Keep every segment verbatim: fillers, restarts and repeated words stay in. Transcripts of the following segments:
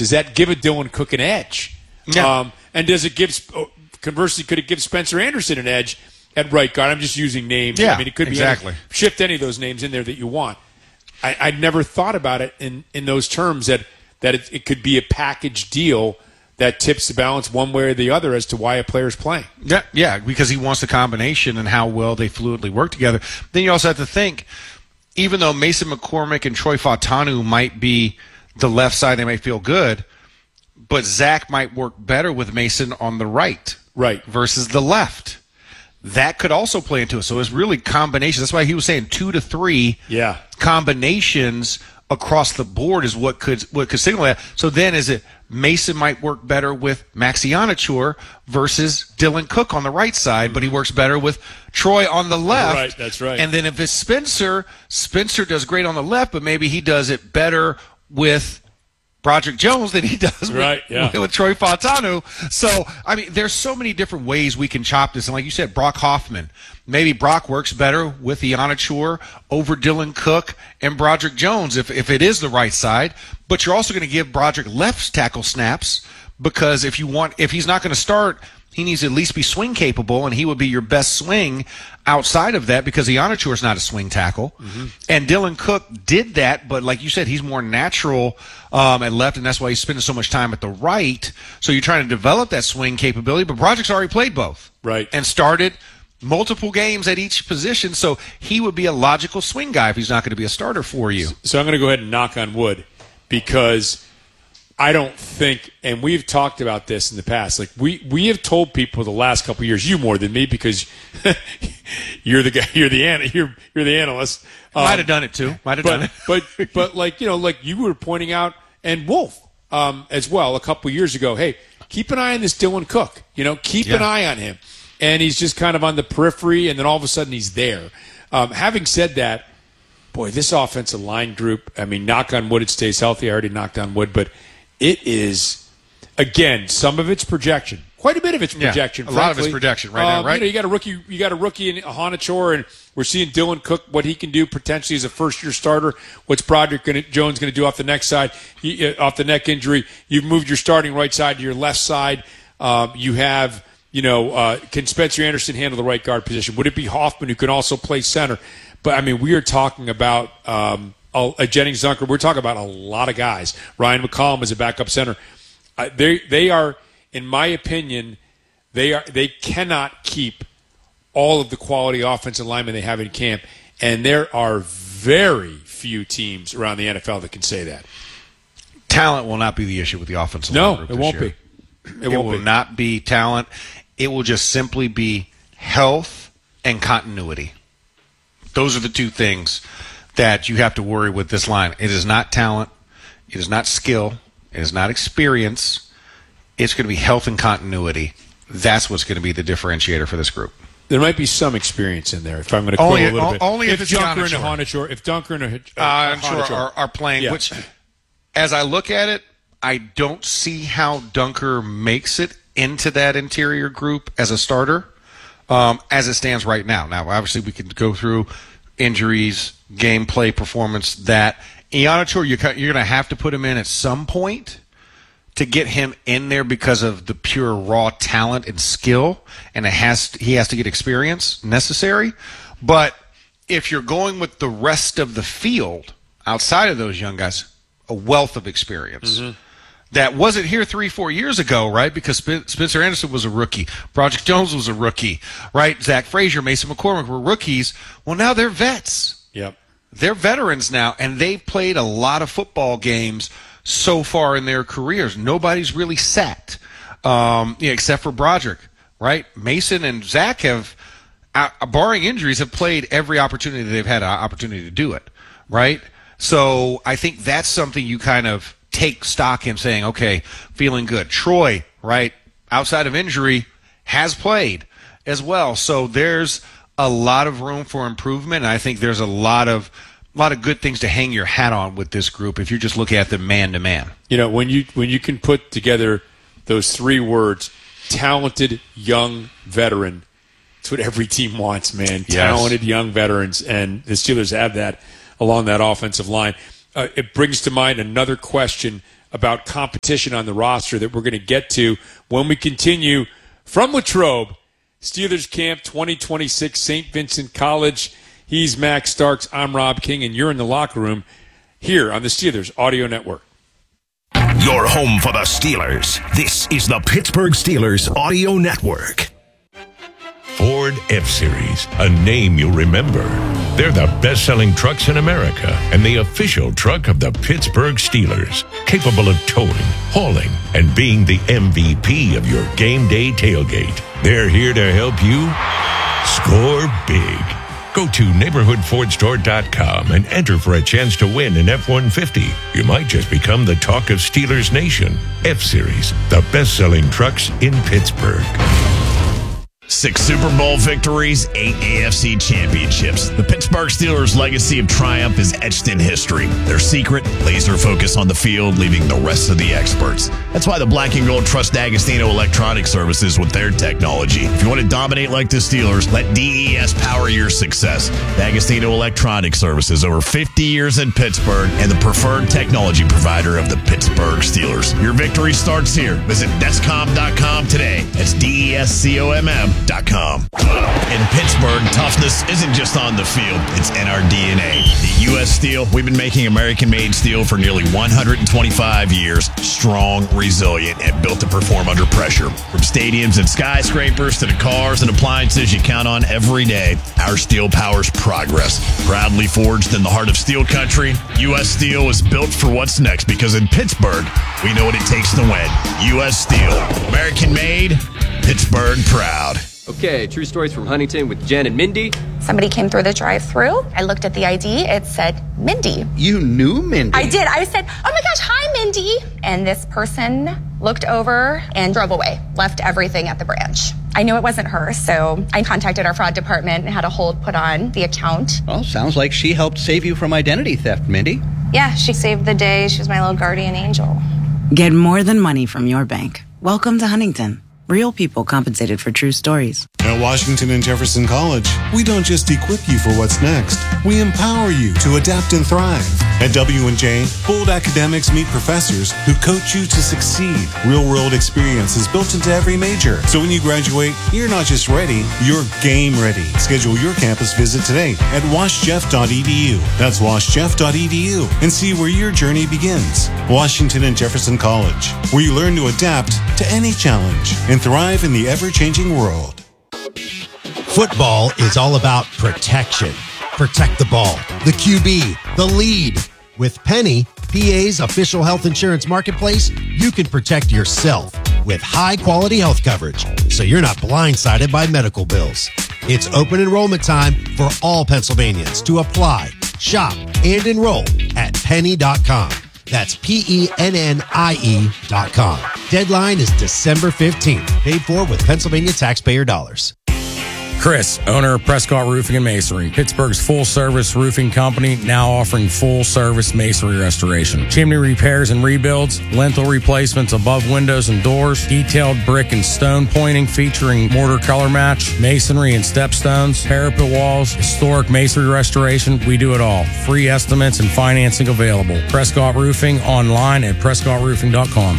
does that give a Dylan Cook an edge? Yeah. Um, and does it give, conversely, could it give Spencer Anderson an edge at right guard? I'm just using names. Yeah, I mean, it could exactly. be any, shift any of those names in there that you want. I, I'd never thought about it in, in those terms that, that it, it could be a package deal that tips the balance one way or the other as to why a player's playing. Yeah, yeah, because he wants the combination and how well they fluidly work together. Then you also have to think, even though Mason McCormick and Troy Fautanu might be the left side, they might feel good, but Zach might work better with Mason on the right, right, versus the left. That could also play into it. So it's really combinations. That's why he was saying two to three yeah. combinations across the board is what could what could signal that. So then is it Mason might work better with Maxi Ionichur versus Dylan Cook on the right side, but he works better with Troy on the left. Right, that's right. And then if it's Spencer, Spencer does great on the left, but maybe he does it better with Broderick Jones than he does with, right, yeah. with, with Troy Fautanu. So, I mean, there's so many different ways we can chop this. And like you said, Brock Hoffman. Maybe Brock works better with Ionichur over Dylan Cook and Broderick Jones if, if it is the right side. But you're also going to give Broderick left tackle snaps because if you want, if he's not going to start, he needs to at least be swing capable, and he would be your best swing outside of that because Ionichur is not a swing tackle. Mm-hmm. And Dylan Cook did that, but like you said, he's more natural um, at left, and that's why he's spending so much time at the right. So you're trying to develop that swing capability, but Broderick's already played both. Right. And started multiple games at each position, so he would be a logical swing guy if he's not going to be a starter for you. So I'm going to go ahead and knock on wood because I don't think, and we've talked about this in the past, like we, we have told people the last couple of years, you more than me because you're the guy, you're the you're you're the analyst. Um, Might have done it too. Might have but, done it. but but like you know, like you were pointing out, and Wolf um, as well a couple of years ago. Hey, keep an eye on this Dylan Cook. You know, keep yeah. an eye on him. And he's just kind of on the periphery, and then all of a sudden he's there. Um, having said that, boy, this offensive line group, I mean, knock on wood, it stays healthy. I already knocked on wood, but it is, again, some of it's projection. Quite a bit of it's projection. Yeah, a frankly. lot of it's projection right um, now, right? You know, you got a rookie, you got a rookie in Ionichur, and we're seeing Dylan Cook, what he can do potentially as a first-year starter. What's Broderick gonna, Jones going to do off the neck side, he, uh, off the neck injury? You've moved your starting right side to your left side. Um, you have... You know, uh, can Spencer Anderson handle the right guard position? Would it be Hoffman who can also play center? But, I mean, we are talking about um, a, a Jennings Dunker. We're talking about a lot of guys. Ryan McCollum is a backup center. Uh, they they are, in my opinion, they are they cannot keep all of the quality offensive linemen they have in camp. And there are very few teams around the N F L that can say that. Talent will not be the issue with the offensive no, line group it this won't year. be. It, It, won't will be. not be talent. It will just simply be health and continuity. Those are the two things that you have to worry with this line. It is not talent. It is not skill. It is not experience. It's going to be health and continuity. That's what's going to be the differentiator for this group. There might be some experience in there, if I'm going to Only- quote a little bit. only if if it's Dunker and Ionichur. Ionichur, if Dunker and uh, Uh, I'm sure Ionichur- are, are playing, Yeah. which, as I look at it, I don't see how Dunker makes it into that interior group as a starter um, as it stands right now. Now, obviously, we can go through injuries, gameplay, performance, that. Ionichur, you're, you're going to have to put him in at some point to get him in there because of the pure raw talent and skill, and it has he has to get experience necessary. But if you're going with the rest of the field outside of those young guys, a wealth of experience. Mm-hmm. That wasn't here three, four years ago, right? Because Sp- Spencer Anderson was a rookie. Broderick Jones was a rookie, right? Zach Frazier, Mason McCormick were rookies. Well, now they're vets. Yep. They're veterans now, and they've played a lot of football games so far in their careers. Nobody's really sat, um, yeah, except for Broderick, right? Mason and Zach have, uh, barring injuries, have played every opportunity they've had an opportunity to do it, right? So I think that's something you kind of take stock in, saying, okay, feeling good. Troy, right, outside of injury, has played as well. So there's a lot of room for improvement, and I think there's a lot of a lot of good things to hang your hat on with this group if you're just looking at them man to man. You know, when you when you can put together those three words, talented young veteran, that's what every team wants, man. Yes. Talented young veterans, and the Steelers have that along that offensive line. Uh, it brings to mind another question about competition on the roster that we're going to get to when we continue from Latrobe, Steelers Camp twenty twenty-six, Saint Vincent College. He's Max Starks. I'm Rob King, and you're in the locker room here on the Steelers Audio Network. Your home for the Steelers. This is the Pittsburgh Steelers Audio Network. Ford F-Series, a name you'll remember. They're the best-selling trucks in America and the official truck of the Pittsburgh Steelers, capable of towing, hauling, and being the M V P of your game day tailgate. They're here to help you score big. Go to neighborhood ford store dot com and enter for a chance to win an F one fifty. You might just become the talk of Steelers Nation. F-Series, the best-selling trucks in Pittsburgh. Six Super Bowl victories, eight A F C championships. The Pittsburgh Steelers' legacy of triumph is etched in history. Their secret, laser focus on the field, leaving the rest of the experts. That's why the Black and Gold trust D'Agostino Electronic Services with their technology. If you want to dominate like the Steelers, let D E S power your success. D'Agostino Electronic Services, over fifty years in Pittsburgh, and the preferred technology provider of the Pittsburgh Steelers. Your victory starts here. Visit Descom dot com today. That's D E S C O M M. Com. In Pittsburgh, toughness isn't just on the field, it's in our D N A. At U S Steel, we've been making American-made steel for nearly one hundred twenty-five years, strong, resilient, and built to perform under pressure. From stadiums and skyscrapers to the cars and appliances you count on every day, our steel powers progress. Proudly forged in the heart of steel country, U S Steel is built for what's next, because in Pittsburgh, we know what it takes to win. U S Steel, American-made, Pittsburgh proud. Okay, true stories from Huntington with Jen and Mindy. Somebody came through the drive-thru. I looked at the I D. It said Mindy. You knew Mindy? I did. I said, oh my gosh, hi, Mindy. And this person looked over and drove away, left everything at the branch. I knew it wasn't her, so I contacted our fraud department and had a hold put on the account. Well, sounds like she helped save you from identity theft, Mindy. Yeah, she saved the day. She was my little guardian angel. Get more than money from your bank. Welcome to Huntington. Real people compensated for true stories. At Washington and Jefferson College, we don't just equip you for what's next. We empower you to adapt and thrive. At W and J, bold academics meet professors who coach you to succeed. Real-world experience is built into every major. So when you graduate, you're not just ready, you're game ready. Schedule your campus visit today at wash jeff dot e d u. That's wash jeff dot e d u and see where your journey begins. Washington and Jefferson College, where you learn to adapt to any challenge and thrive in the ever-changing world. Football is all about protection. Protect the ball, the Q B, the lead. With Penny, P A's official health insurance marketplace, you can protect yourself with high-quality health coverage, so you're not blindsided by medical bills. It's open enrollment time for all Pennsylvanians to apply, shop, and enroll at penny dot com. That's P E N N I E dot com. Deadline is December fifteenth. Paid for with Pennsylvania taxpayer dollars. Chris, owner of Prescott Roofing and Masonry, Pittsburgh's full-service roofing company, now offering full-service masonry restoration, chimney repairs and rebuilds, lintel replacements above windows and doors, detailed brick and stone pointing featuring mortar color match, masonry and stepstones, parapet walls, historic masonry restoration. We do it all. Free estimates and financing available. Prescott Roofing online at prescott roofing dot com.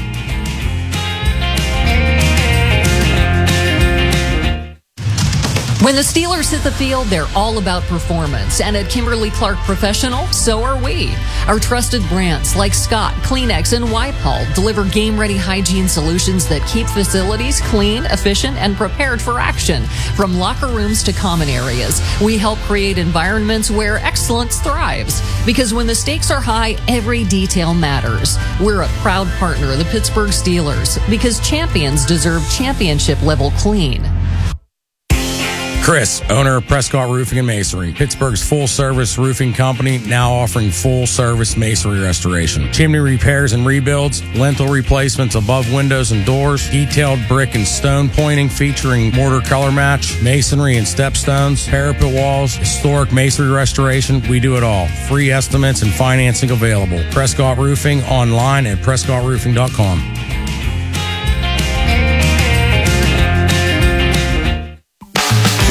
When the Steelers hit the field, they're all about performance. And at Kimberly-Clark Professional, so are we. Our trusted brands like Scott, Kleenex, and Wipe-All deliver game-ready hygiene solutions that keep facilities clean, efficient, and prepared for action. From locker rooms to common areas, we help create environments where excellence thrives. Because when the stakes are high, every detail matters. We're a proud partner of the Pittsburgh Steelers because champions deserve championship-level clean. Chris, owner of Prescott Roofing and Masonry, Pittsburgh's full-service roofing company, now offering full-service masonry restoration, chimney repairs and rebuilds, lintel replacements above windows and doors, detailed brick and stone pointing featuring mortar color match, masonry and stepstones, parapet walls, historic masonry restoration. We do it all. Free estimates and financing available. Prescott Roofing online at prescott roofing dot com.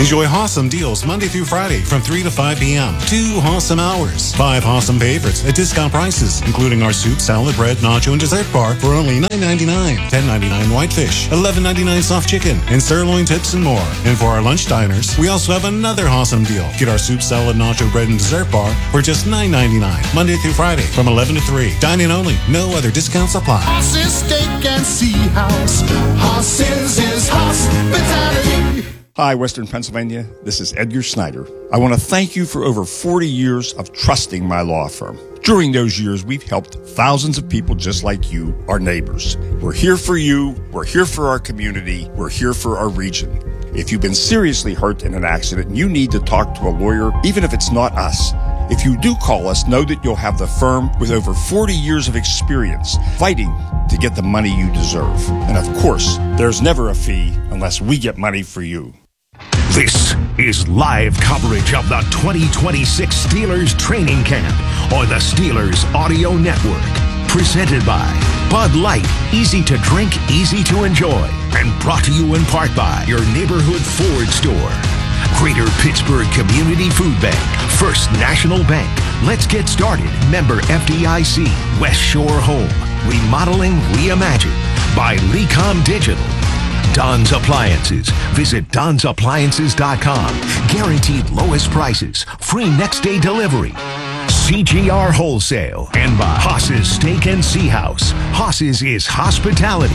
Enjoy awesome deals Monday through Friday from three to five p.m. Two awesome hours. Five awesome favorites at discount prices, including our soup, salad, bread, nacho, and dessert bar for only nine ninety-nine. ten ninety-nine whitefish, eleven ninety-nine soft chicken, and sirloin tips and more. And for our lunch diners, we also have another awesome deal. Get our soup, salad, nacho, bread, and dessert bar for just nine ninety-nine. Monday through Friday from eleven to three. Dine in only. No other discounts apply. Hoss's Steak and Sea House. Hoss's is hospitality. Hi, Western Pennsylvania. This is Edgar Snyder. I want to thank you for over forty years of trusting my law firm. During those years, we've helped thousands of people just like you, our neighbors. We're here for you. We're here for our community. We're here for our region. If you've been seriously hurt in an accident and you need to talk to a lawyer, even if it's not us, if you do call us, know that you'll have the firm with over forty years of experience fighting to get the money you deserve. And of course, there's never a fee unless we get money for you. This is live coverage of the twenty twenty-six Steelers training camp on the Steelers Audio Network. Presented by Bud Light, easy to drink, easy to enjoy. And brought to you in part by your neighborhood Ford store. Greater Pittsburgh Community Food Bank, First National Bank. Let's get started. Member F D I C, West Shore Home. Remodeling Reimagined by Lecom Digital. Don's Appliances. Visit dons appliances dot com. Guaranteed lowest prices. Free next day delivery. C G R Wholesale. And by Hoss's Steak and Sea House. Hoss's is hospitality.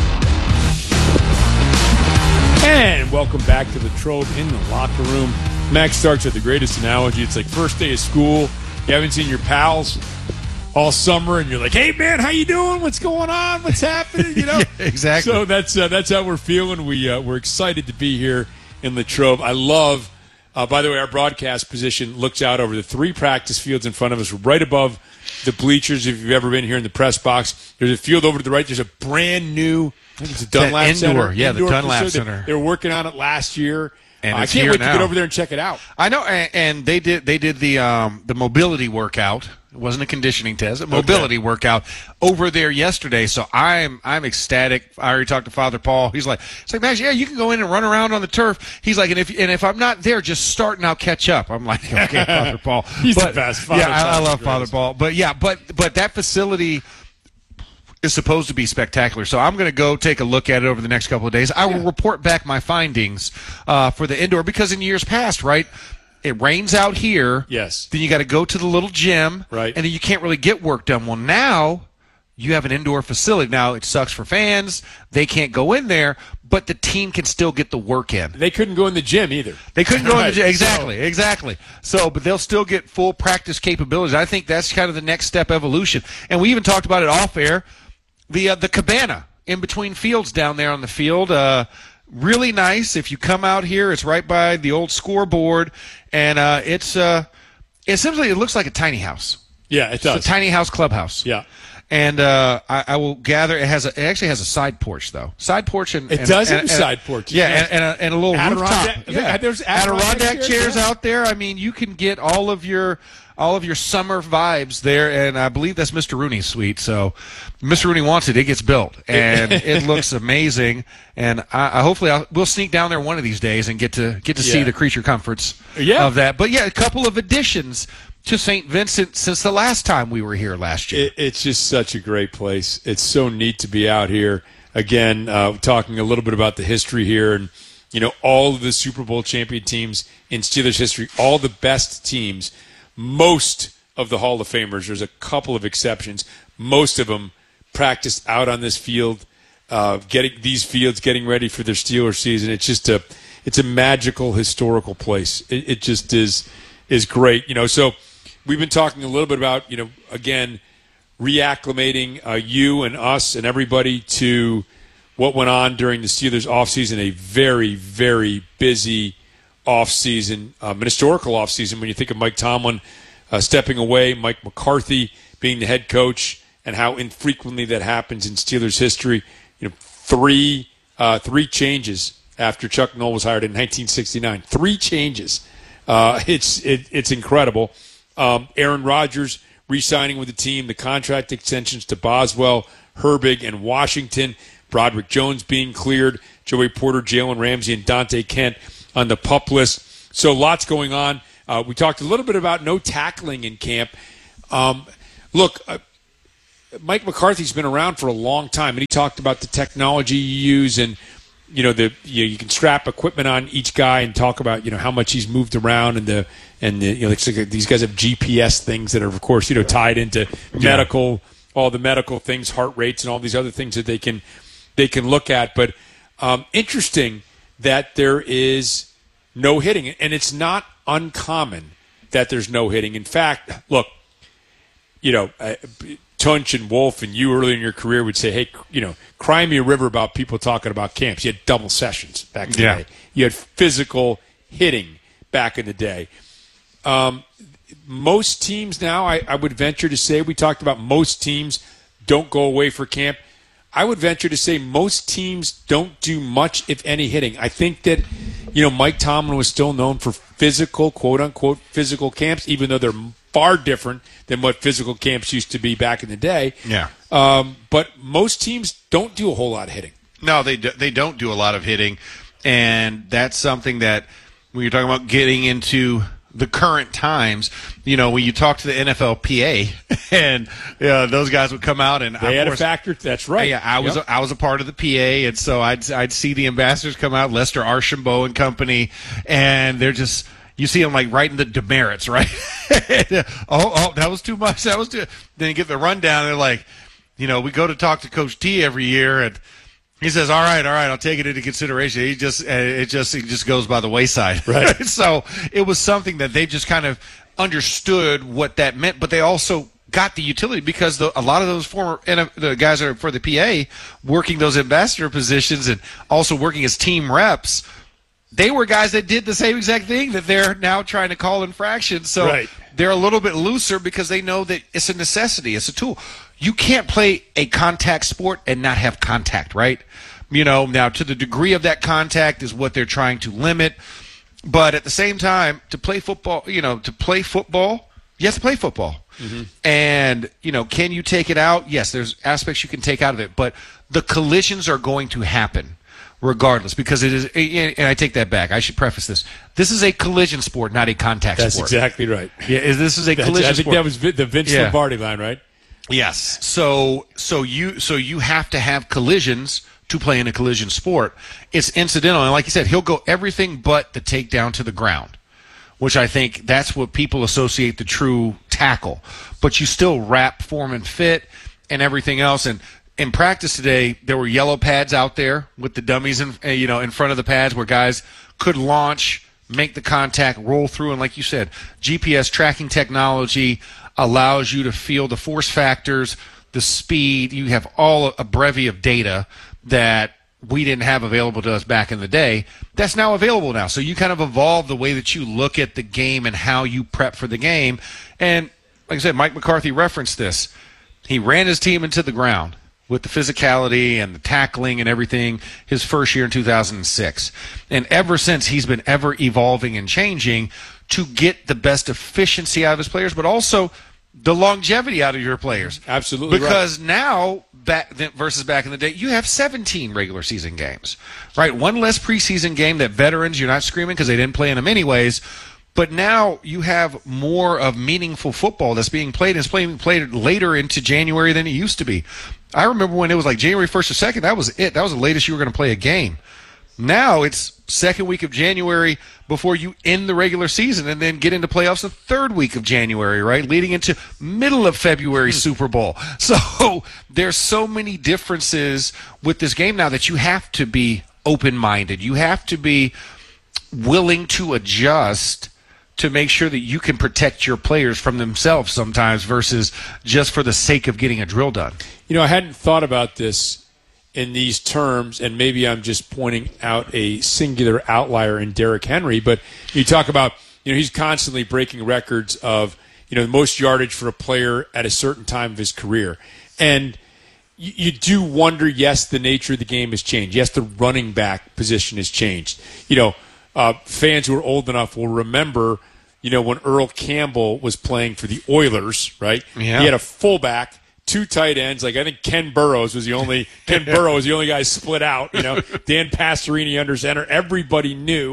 And welcome back to the Trove in the locker room. Max starts with the greatest analogy. It's like first day of school. You haven't seen your pals all summer, and you're like, "Hey, man, how you doing? What's going on? What's happening?" You know, yeah, exactly. So that's uh, that's how we're feeling. We uh, we're excited to be here in Latrobe. I love. Uh, by the way, our broadcast position looks out over the three practice fields in front of us, right above the bleachers. If you've ever been here in the press box, there's a field over to the right. There's a brand new. I think it's a Dunlap indoor, Center. yeah, indoor the Dunlap facility. Center. They were working on it last year. And uh, I it's can't here wait now. to get over there and check it out. I know, and, and they did they did the um, the mobility workout. It wasn't a conditioning test, a mobility Okay. workout over there yesterday. So I'm I'm ecstatic. I already talked to Father Paul. He's like, it's like, Max, yeah, you can go in and run around on the turf. He's like, and if and if I'm not there, just start and I'll catch up. I'm like, okay, Father Paul. He's but, the best. Father yeah, I, I Paul's love the Father greatest. Paul. But yeah, but but that facility is supposed to be spectacular. So I'm going to go take a look at it over the next couple of days. I will report back my findings uh, for the indoor, because in years past, right, it rains out here. Yes. Then you got to go to the little gym. Right. And then you can't really get work done. Well, now you have an indoor facility. Now it sucks for fans. They can't go in there, but the team can still get the work in. They couldn't go in the gym either. They couldn't go in the Right. gym. Exactly, exactly. So, but they'll still get full practice capabilities. I think that's kind of the next step evolution. And we even talked about it off air. The uh, the cabana in between fields down there on the field, uh, really nice. If you come out here, it's right by the old scoreboard, and uh, it's uh, essentially it looks like a tiny house. Yeah, it does. It's a tiny house clubhouse. Yeah. And uh, I, I will gather it has a, it actually has a side porch though. Side porch and It and, does have and, a side porch. Yeah, Yeah. and, and, a, and a little Adirondack- rooftop. yeah, there's Adirondack Adirondack chairs, chairs yeah. out there. I mean, you can get all of your all of your summer vibes there, and I believe that's Mister Rooney's suite. So, Mister Rooney wants it; it gets built, and it looks amazing. And I, I hopefully I'll, we'll sneak down there one of these days and get to get to see Yeah. the creature comforts Yeah. of that. But yeah, a couple of additions to Saint Vincent since the last time we were here last year. It, it's just such a great place. It's so neat to be out here. Again, uh, talking a little bit about the history here, and you know, all of the Super Bowl champion teams in Steelers history, all the best teams, most of the Hall of Famers, there's a couple of exceptions, most of them practiced out on this field, uh, getting these fields, getting ready for their Steelers season. It's just a, it's a magical historical place. It, it just is, is great. You know, so we've been talking a little bit about, you know, again, reacclimating uh, you and us and everybody to what went on during the Steelers offseason, a very, very busy offseason, um, an historical offseason when you think of Mike Tomlin uh, stepping away, Mike McCarthy being the head coach, and how infrequently that happens in Steelers history. You know, three uh, three changes after Chuck Noll was hired in nineteen sixty-nine. Three changes. Uh, it's it, it's incredible. Um, Aaron Rodgers re-signing with the team, the contract extensions to Boswell, Herbig, and Washington, Broderick Jones being cleared, Joey Porter, Jalen Ramsey, and Dante Kent on the PUP list. So lots going on. Uh, we talked a little bit about no tackling in camp. Um, look, uh, Mike McCarthy's been around for a long time, and he talked about the technology you use, and you know the you, know, you can strap equipment on each guy and talk about you know how much he's moved around, and the and the, you know it's like these guys have G P S things that are of course you know tied into medical, all the medical things, heart rates, and all these other things that they can they can look at. But um, interesting that there is no hitting, and it's not uncommon that there's no hitting. In fact, look, you know. Uh, Tunch and Wolf and you early in your career would say, hey, you know, cry me a river about people talking about camps. You had double sessions back in the Yeah. day. You had physical hitting back in the day. Um, most teams now, I, I would venture to say, we talked about most teams don't go away for camp. I would venture to say most teams don't do much, if any, hitting. I think that, you know, Mike Tomlin was still known for physical, quote-unquote, physical camps, even though they're far different than what physical camps used to be back in the day. Yeah. Um, but most teams don't do a whole lot of hitting. No, they do, they don't do a lot of hitting, and that's something that when you're talking about getting into the current times, you know, when you talk to the N F L P A, and you know, those guys would come out and They had of a course, factor. That's right. Yeah, I was Yep. I was a part of the P A, and so I'd I'd see the ambassadors come out, Lester Archambault and company, and they're just. You see them like writing the demerits, right? oh, oh, that was too much. That was too. Then you get the rundown. They're like, you know, we go to talk to Coach T every year, and he says, "All right, all right, I'll take it into consideration." He just, uh, it just, it just goes by the wayside, right? So it was something that they just kind of understood what that meant, but they also got the utility because the, a lot of those former the guys that are for the P A working those ambassador positions and also working as team reps. They were guys that did the same exact thing that they're now trying to call infractions. So Right. they're a little bit looser because they know that it's a necessity. It's a tool. You can't play a contact sport and not have contact, right? You know, now to the degree of that contact is what they're trying to limit. But at the same time, to play football, you know, to play football, you have to play football. Mm-hmm. And, you know, can you take it out? Yes, there's aspects you can take out of it. But the collisions are going to happen. Regardless, because it is, and I take that back. I should preface this. This is a collision sport, not a contact That's sport. exactly right. Yeah, is this is a That's- collision I think sport. that was Vi- the Vince Yeah. Lombardi line, right? Yes. So, so you, so you have to have collisions to play in a collision sport. It's incidental, and like you said, he'll go everything but the takedown to the ground, which I think that's what people associate the true tackle. But you still wrap, form, and fit, and everything else, and. In practice today, there were yellow pads out there with the dummies in, you know, in front of the pads where guys could launch, make the contact, roll through, and like you said, G P S tracking technology allows you to feel the force factors, the speed. You have all a brevy of data that we didn't have available to us back in the day. That's now available now. So you kind of evolve the way that you look at the game and how you prep for the game. And like I said, Mike McCarthy referenced this. He ran his team into the ground with the physicality and the tackling and everything his first year in two thousand six. And ever since, he's been ever evolving and changing to get the best efficiency out of his players, but also the longevity out of your players. Absolutely Because right. now, back then, versus back in the day, you have seventeen regular season games, right? One less preseason game that veterans, you're not screaming because they didn't play in them anyways. But now you have more of meaningful football that's being played and it's being played later into January than it used to be. I remember when it was like January first or second, that was it. That was the latest you were going to play a game. Now it's second week of January before you end the regular season and then get into playoffs the third week of January, right? Leading into middle of February Super Bowl. So there's so many differences with this game now that you have to be open-minded. You have to be willing to adjust to make sure that you can protect your players from themselves sometimes versus just for the sake of getting a drill done. You know, I hadn't thought about this in these terms, and maybe I'm just pointing out a singular outlier in Derrick Henry, but you talk about, you know, he's constantly breaking records of, you know, the most yardage for a player at a certain time of his career. And you, you do wonder, yes, the nature of the game has changed. Yes, the running back position has changed. You know, uh, fans who are old enough will remember, you know, when Earl Campbell was playing for the Oilers, right? Yeah. He had a fullback, two tight ends. Like I think Ken Burrows was the only Ken Burrows was the only guy split out. You know, Dan Pastorini under center. Everybody knew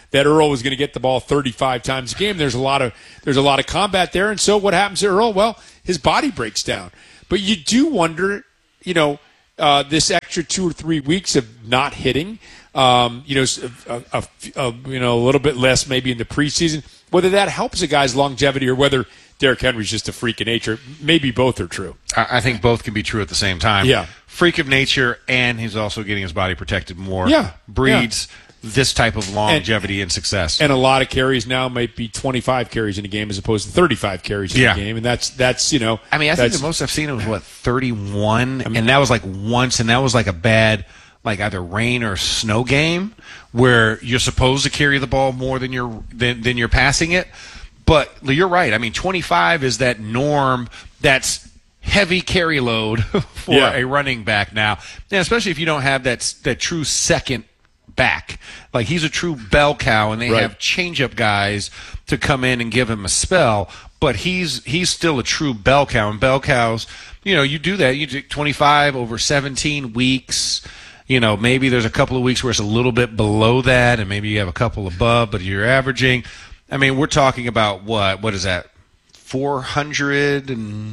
that Earl was going to get the ball thirty-five times a game. There's a lot of there's a lot of combat there, and so what happens to Earl? Well, his body breaks down. But you do wonder, you know, uh, this extra two or three weeks of not hitting, um, you know, a, a, a, you know, a little bit less maybe in the preseason, whether that helps a guy's longevity or whether Derrick Henry's just a freak of nature. Maybe both are true. I, I think both can be true at the same time. Yeah. Freak of nature, and he's also getting his body protected more. Yeah. Breeds this type of longevity and, and success. And a lot of carries now might be twenty-five carries in a game as opposed to thirty-five carries in yeah. a game. And that's, that's you know. I mean, I think the most I've seen was, what, thirty-one? I mean, and that was like once, and that was like a bad, like either rain or snow game where you're supposed to carry the ball more than you're, than, than you're passing it. But you're right. I mean, twenty-five is that norm that's heavy carry load for yeah. a running back now. And especially if you don't have that, that true second back. Like, he's a true bell cow, and they right. have change-up guys to come in and give him a spell. But he's he's still a true bell cow. And bell cows, you know, you do that. You do twenty-five over seventeen weeks. You know, maybe there's a couple of weeks where it's a little bit below that, and maybe you have a couple above, but you're averaging. I mean, we're talking about what? What is that? four hundred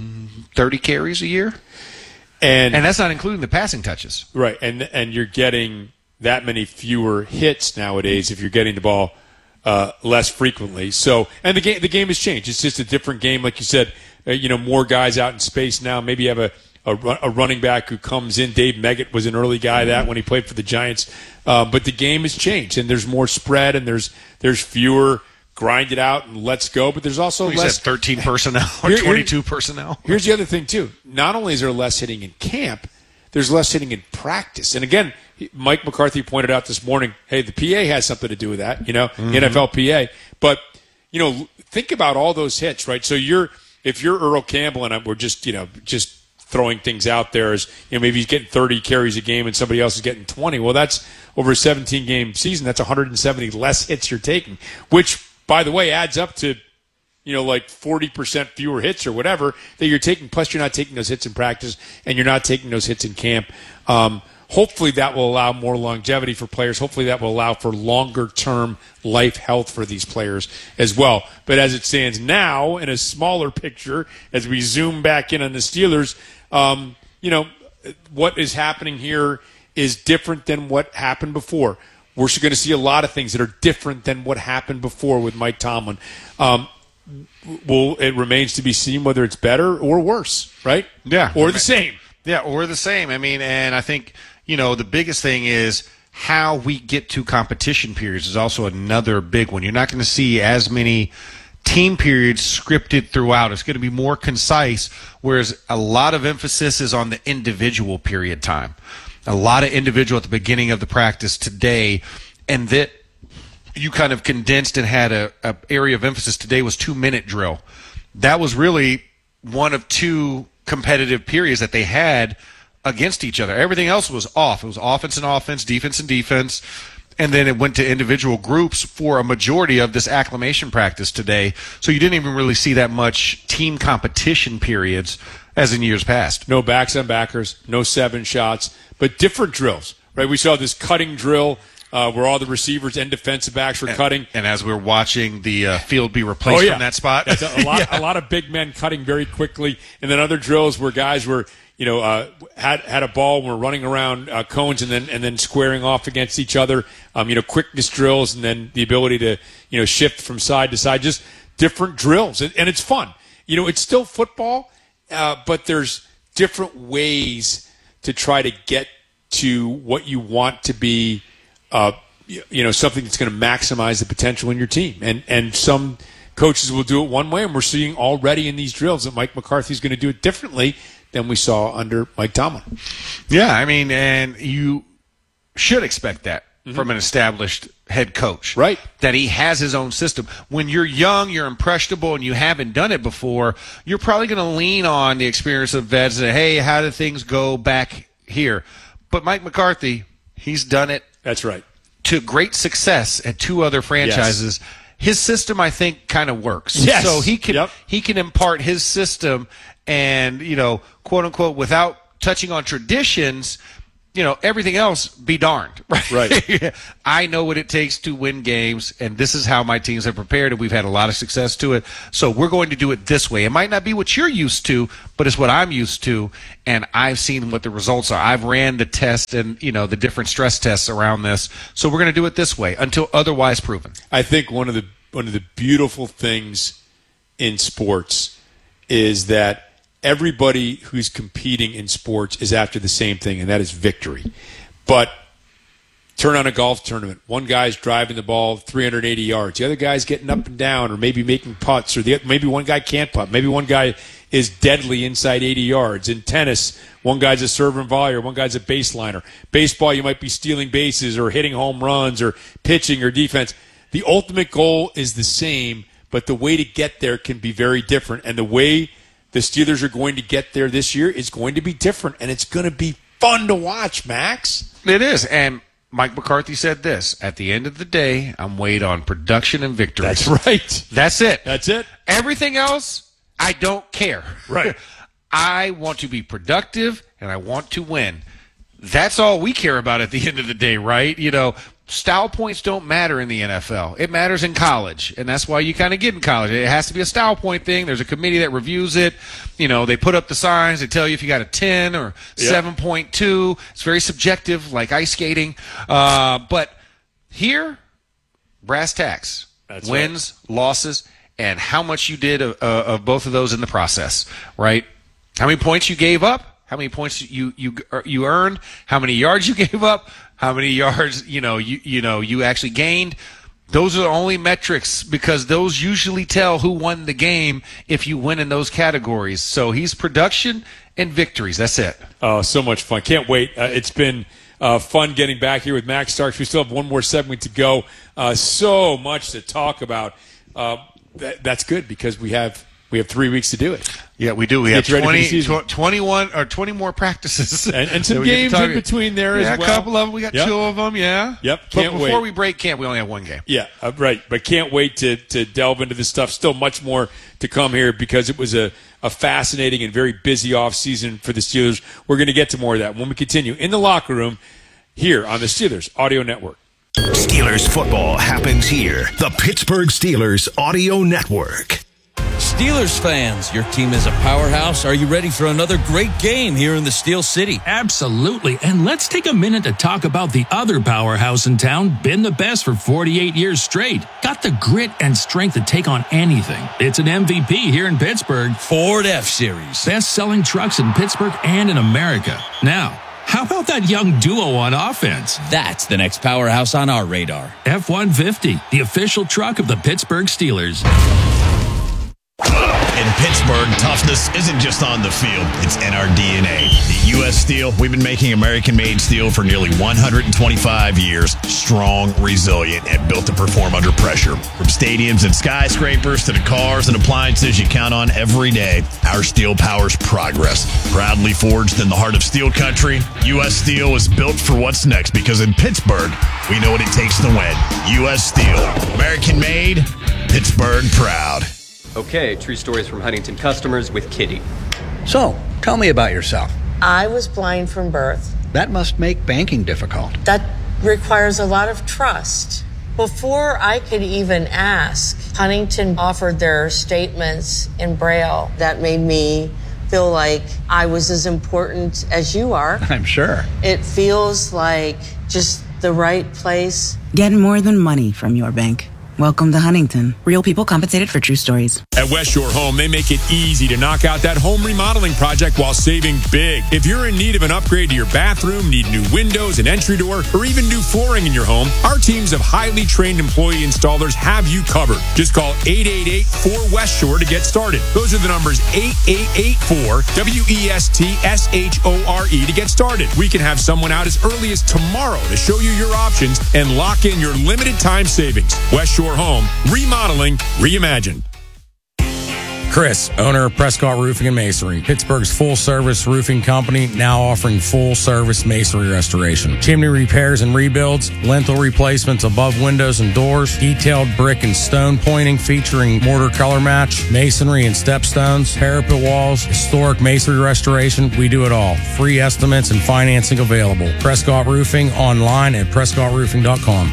thirty carries a year? And and that's not including the passing touches. Right. And and you're getting that many fewer hits nowadays if you're getting the ball uh, less frequently. So, and the game the game has changed. It's just a different game. Like you said, uh, you know, more guys out in space now. Maybe you have a, a, a running back who comes in. Dave Meggett was an early guy that when he played for the Giants. Uh, but the game has changed, and there's more spread, and there's there's fewer grind it out and let's go. But there's also well, less said thirteen personnel or here, twenty-two personnel. Here's the other thing too. Not only is there less hitting in camp, there's less hitting in practice. And again, Mike McCarthy pointed out this morning, hey, the P A has something to do with that, you know, mm-hmm. N F L P A. But, you know, think about all those hits, right? So you're, if you're Earl Campbell, and we're just, you know, just throwing things out there as, you know, maybe he's getting thirty carries a game and somebody else is getting twenty. Well, that's over a seventeen game season. That's one hundred seventy less hits you're taking, which, by the way, adds up to, you know, like forty percent fewer hits or whatever that you're taking. Plus, you're not taking those hits in practice, and you're not taking those hits in camp. Um, hopefully, that will allow more longevity for players. Hopefully, that will allow for longer-term life health for these players as well. But as it stands now, in a smaller picture, as we zoom back in on the Steelers, um, you know, what is happening here is different than what happened before. We're going to see a lot of things that are different than what happened before with Mike Tomlin. Um, well, it remains to be seen whether it's better or worse, right? Yeah. Or the same. Yeah, or the same. I mean, and I think, you know, the biggest thing is how we get to competition periods is also another big one. You're not going to see as many team periods scripted throughout. It's going to be more concise, whereas a lot of emphasis is on the individual period time. A lot of individual at the beginning of the practice today, and that you kind of condensed and had a, a area of emphasis today was two-minute drill. That was really one of two competitive periods that they had against each other. Everything else was off. It was offense and offense, defense and defense, and then it went to individual groups for a majority of this acclimation practice today. So you didn't even really see that much team competition periods as in years past. No backs on backers, no seven shots, but different drills, right? We saw this cutting drill uh, where all the receivers and defensive backs were and, cutting. And as we're watching the uh, field be replaced oh, yeah. from that spot. That's a, a, lot, yeah. a lot of big men cutting very quickly. And then other drills where guys were, you know, uh, had had a ball, were running around uh, cones and then and then squaring off against each other. Um, you know, quickness drills and then the ability to, you know, shift from side to side. Just different drills. And, and it's fun. You know, it's still football, uh, but there's different ways to try to get to what you want to be, uh, you know, something that's going to maximize the potential in your team. And and some coaches will do it one way, and we're seeing already in these drills that Mike McCarthy's going to do it differently than we saw under Mike Tomlin. Yeah, I mean, and you should expect that mm-hmm. from an established head coach. Right. That he has his own system. When you're young, you're impressionable, and you haven't done it before, you're probably going to lean on the experience of vets and say, hey, how do things go back here? But Mike McCarthy, he's done it. That's right. To great success at two other franchises. Yes. His system, I think, kind of works. Yes. So he can yep. he can impart his system and, you know, quote unquote, without touching on traditions, you know, everything else, be darned. Right. Right. I know what it takes to win games, and this is how my teams have prepared, and we've had a lot of success to it. So we're going to do it this way. It might not be what you're used to, but it's what I'm used to, and I've seen what the results are. I've ran the test and, you know, the different stress tests around this. So we're going to do it this way until otherwise proven. I think one of the one of the beautiful things in sports is that everybody who's competing in sports is after the same thing, and that is victory. But turn on a golf tournament. One guy's driving the ball three hundred eighty yards. The other guy's getting up and down or maybe making putts, or the, maybe one guy can't putt. Maybe one guy is deadly inside eighty yards. In tennis, one guy's a server and volleyer, one guy's a baseliner. Baseball, you might be stealing bases or hitting home runs or pitching or defense. The ultimate goal is the same, but the way to get there can be very different. And the way the Steelers are going to get there this year is going to be different, and it's going to be fun to watch, Max. It is, and Mike McCarthy said this, at the end of the day, I'm weighed on production and victory. That's right. That's it. That's it. Everything else, I don't care. Right. I want to be productive, and I want to win. That's all we care about at the end of the day, right? You know, style points don't matter in the N F L. It matters in college, and that's why you kind of get in college. It has to be a style point thing. There's a committee that reviews it. You know, they put up the signs. They tell you if you got a ten or Yep. seven point two. It's very subjective, like ice skating. Uh, but here, brass tacks. That's wins, losses, and how much you did of, uh, of both of those in the process, right? How many points you gave up? How many points you you you earned? How many yards you gave up? How many yards you know you you know you actually gained? Those are the only metrics because those usually tell who won the game if you win in those categories. So he's production and victories. That's it. Oh, so much fun! Can't wait. Uh, it's been uh, fun getting back here with Max Starks. We still have one more segment to go. Uh, so much to talk about. Uh, that, that's good because we have we have three weeks to do it. Yeah, we do. We Get have ready for the twenty, season. tw- twenty-one or twenty more practices. And, and some that we get to games talk- in between there yeah, as well. a couple of them. We got Yep. two of them, yeah. Yep, But can't before wait. we break camp, we only have one game. Yeah, uh, right. But can't wait to to delve into this stuff. Still much more to come here because it was a, a fascinating and very busy offseason for the Steelers. We're going to get to more of that when we continue in the locker room here on the Steelers Audio Network. Steelers football happens here. The Pittsburgh Steelers Audio Network. Steelers fans, your team is a powerhouse. Are you ready for another great game here in the Steel City? Absolutely. And let's take a minute to talk about the other powerhouse in town, been the best for forty-eight years straight. Got the grit and strength to take on anything. It's an M V P here in Pittsburgh. Ford F-Series. Best-selling trucks in Pittsburgh and in America. Now, how about that young duo on offense? That's the next powerhouse on our radar. F one fifty, the official truck of the Pittsburgh Steelers. In Pittsburgh, toughness isn't just on the field, it's in our D N A. At U S Steel, we've been making American-made steel for nearly one hundred twenty-five years. Strong, resilient, and built to perform under pressure. From stadiums and skyscrapers to the cars and appliances you count on every day, our steel powers progress. Proudly forged in the heart of steel country, U S Steel is built for what's next because in Pittsburgh, we know what it takes to win. U S Steel, American-made, Pittsburgh proud. Okay, true stories from Huntington customers with Kitty. So, tell me about yourself. I was blind from birth. That must make banking difficult. That requires a lot of trust. Before I could even ask, Huntington offered their statements in Braille. That made me feel like I was as important as you are. I'm sure. It feels like just the right place. Get more than money from your bank. Welcome to Huntington. Real people compensated for true stories. At West Shore Home, they make it easy to knock out that home remodeling project while saving big. If you're in need of an upgrade to your bathroom, need new windows, an entry door, or even new flooring in your home, our teams of highly trained employee installers have you covered. Just call eight eight eight, four West Shore to get started. Those are the numbers eight eight eight four, W E S T S H O R E to get started. We can have someone out as early as tomorrow to show you your options and lock in your limited time savings. West Shore Home, remodeling, reimagined. Chris, owner of Prescott Roofing and Masonry, Pittsburgh's full-service roofing company, now offering full-service masonry restoration. Chimney repairs and rebuilds, lintel replacements above windows and doors, detailed brick and stone pointing featuring mortar color match, masonry and stepstones, parapet walls, historic masonry restoration. We do it all. Free estimates and financing available. Prescott Roofing online at prescott roofing dot com.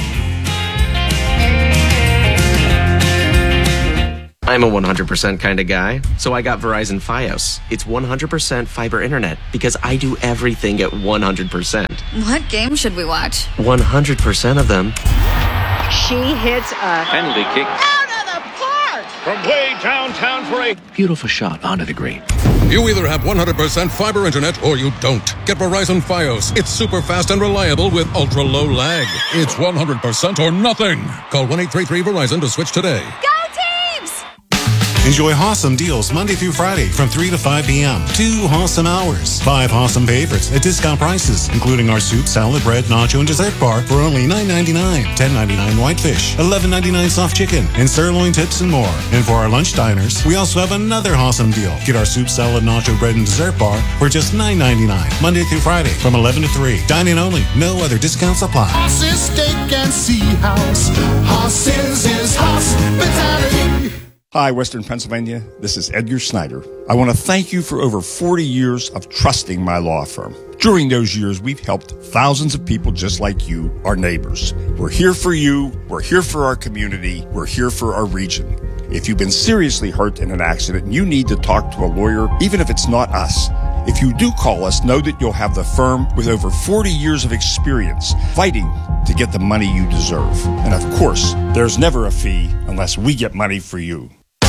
I'm a one hundred percent kind of guy, so I got Verizon Fios. It's one hundred percent fiber internet because I do everything at one hundred percent. What game should we watch? one hundred percent of them. She hits a penalty kick out of the park from way downtown for a beautiful shot onto the green. You either have one hundred percent fiber internet or you don't. Get Verizon Fios. It's super fast and reliable with ultra low lag. It's one hundred percent or nothing. Call one eight three three Verizon to switch today. Go Teams! Enjoy Hawsome deals Monday through Friday from three to five p.m. Two Hawsome hours. Five Hawsome favorites at discount prices, including our soup, salad, bread, nacho, and dessert bar for only nine ninety-nine, ten ninety-nine whitefish, eleven ninety-nine soft chicken, and sirloin tips and more. And for our lunch diners, we also have another Hawsome deal. Get our soup, salad, nacho, bread, and dessert bar for just nine ninety-nine, Monday through Friday from eleven to three. Dine-in only. No other discounts apply. Hoss's Steak and Sea House. Hoss's is hospitality. Hi, Western Pennsylvania. This is Edgar Snyder. I want to thank you for over forty years of trusting my law firm. During those years, we've helped thousands of people just like you, our neighbors. We're here for you. We're here for our community. We're here for our region. If you've been seriously hurt in an accident and you need to talk to a lawyer, even if it's not us, if you do call us, know that you'll have the firm with over forty years of experience fighting to get the money you deserve. And of course, there's never a fee unless we get money for you.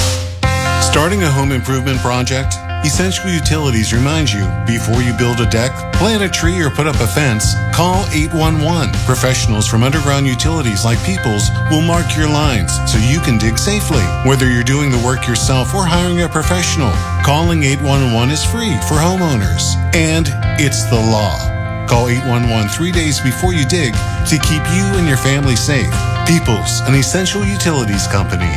Starting a home improvement project? Essential Utilities reminds you, before you build a deck, plant a tree, or put up a fence, call eight one one. Professionals from Underground Utilities like Peoples will mark your lines so you can dig safely. Whether you're doing the work yourself or hiring a professional, calling eight one one is free for homeowners. And it's the law. Call eight one one three days before you dig to keep you and your family safe. Peoples, an Essential Utilities company.